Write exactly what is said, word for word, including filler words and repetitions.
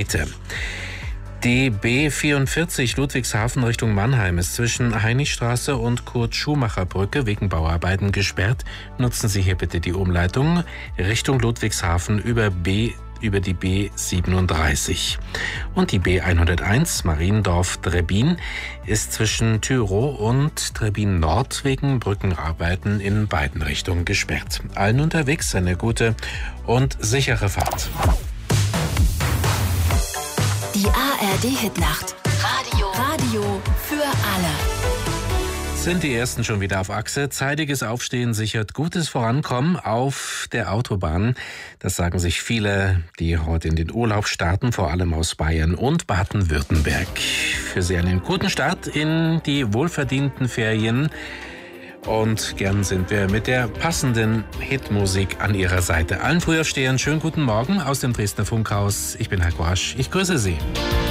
Mitte. Die B vierundvierzig Ludwigshafen Richtung Mannheim ist zwischen Heinichstraße und Kurt-Schumacher-Brücke wegen Bauarbeiten gesperrt. Nutzen Sie hier bitte die Umleitung Richtung Ludwigshafen über B über die B siebenunddreißig. Und die B hunderteins Mariendorf-Trebbin ist zwischen Tyrow und Trebbin Nord wegen Brückenarbeiten in beiden Richtungen gesperrt. Allen unterwegs eine gute und sichere Fahrt. Die A R D-Hitnacht. Radio. Radio für alle. Sind die Ersten schon wieder auf Achse? Zeitiges Aufstehen sichert gutes Vorankommen auf der Autobahn. Das sagen sich viele, die heute in den Urlaub starten, vor allem aus Bayern und Baden-Württemberg. Für Sie einen guten Start in die wohlverdienten Ferien. Und gern sind wir mit der passenden Hitmusik an Ihrer Seite. Allen Frühaufstehern schönen guten Morgen aus dem Dresdner Funkhaus. Ich bin Heiko Asch. Ich grüße Sie.